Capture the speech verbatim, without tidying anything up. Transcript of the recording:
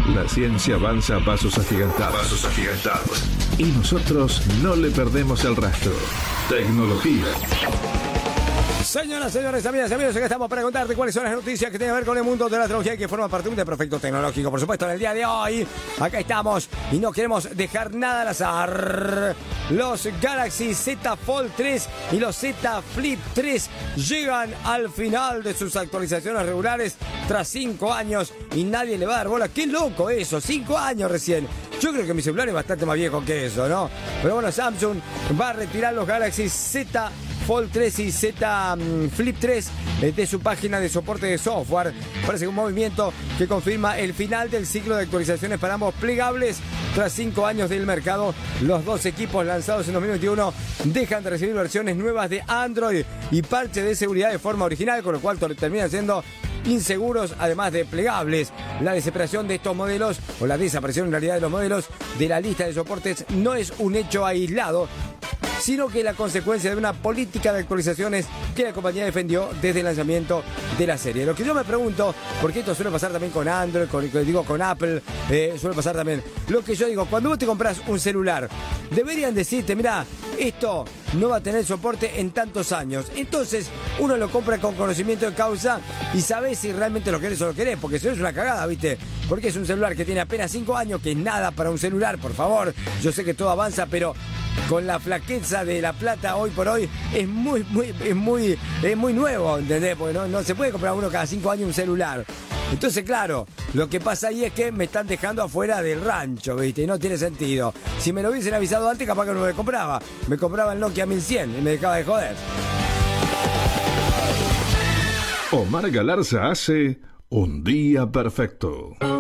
La ciencia avanza a pasos agigantados. Pasos agigantados. Y nosotros no le perdemos el rastro. Tecnología. Señoras, señores, amigas y amigos, acá estamos para contarte cuáles son las noticias que tienen que ver con el mundo de la tecnología y que forman parte de un Perfecto Tecnológico. Por supuesto, en el día de hoy, acá estamos y no queremos dejar nada al azar. Los Galaxy Z Fold tres y los Z Flip tres llegan al final de sus actualizaciones regulares tras cinco años y nadie le va a dar bola. ¡Qué loco eso! cinco años recién. Yo creo que mi celular es bastante más viejo que eso, ¿no? Pero bueno, Samsung va a retirar los Galaxy Z Fold tres y Z Flip tres de su página de soporte de software. Parece un movimiento que confirma el final del ciclo de actualizaciones para ambos plegables. Tras cinco años del mercado, los dos equipos lanzados en dos mil veintiuno dejan de recibir versiones nuevas de Android y parches de seguridad de forma original, con lo cual terminan siendo inseguros, además de plegables. La desesperación de estos modelos, o la desaparición en realidad de los modelos de la lista de soportes, no es un hecho aislado, sino que la consecuencia de una política de actualizaciones que la compañía defendió desde el lanzamiento de la serie. Lo que yo me pregunto, porque esto suele pasar también con Android, con, digo con Apple, eh, suele pasar también. Lo que yo digo, cuando vos te compras un celular, deberían decirte, mira, esto no va a tener soporte en tantos años. Entonces, uno lo compra con conocimiento de causa y sabés si realmente lo querés o lo querés, porque si no es una cagada, ¿viste? Porque es un celular que tiene apenas cinco años, que es nada para un celular, por favor. Yo sé que todo avanza, pero con la flaqueza de la plata hoy por hoy es muy, muy, es muy, es muy nuevo, ¿entendés? Porque no, no se puede comprar uno cada cinco años un celular. Entonces, claro, lo que pasa ahí es que me están dejando afuera del rancho, ¿viste? Y no tiene sentido. Si me lo hubiesen avisado antes, capaz que no me compraba. Me compraba el Nokia mil cien y me dejaba de joder. Omar Galarza hace Un Día Perfecto.